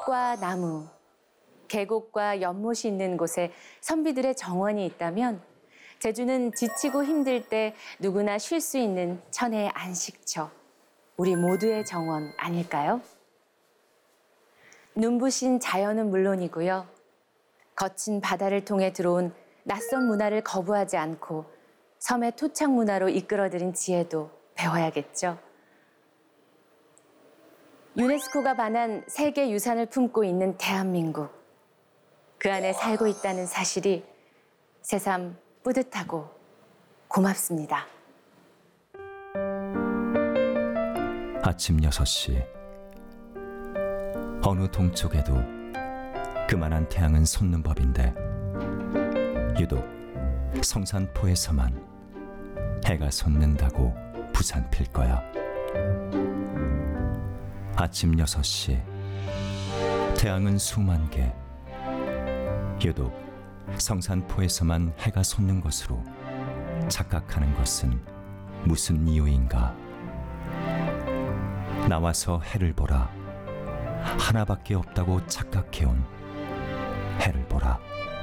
숲과 나무, 계곡과 연못이 있는 곳에 선비들의 정원이 있다면 제주는 지치고 힘들 때 누구나 쉴 수 있는 천혜의 안식처, 우리 모두의 정원 아닐까요? 눈부신 자연은 물론이고요. 거친 바다를 통해 들어온 낯선 문화를 거부하지 않고 섬의 토착 문화로 이끌어들인 지혜도 배워야겠죠. 유네스코가 반한 세계 유산을 품고 있는 대한민국. 그 안에 살고 있다는 사실이 새삼 뿌듯하고 고맙습니다. 아침 6시 어느 동쪽에도 그만한 태양은 솟는 법인데 유독 성산포에서만 해가 솟는다고 부산필 거야. 아침 6시 태양은 수만 개, 유독 성산포에서만 해가 솟는 것으로 착각하는 것은 무슨 이유인가? 나와서 해를 보라. 하나밖에 없다고 착각해온 해를 보라.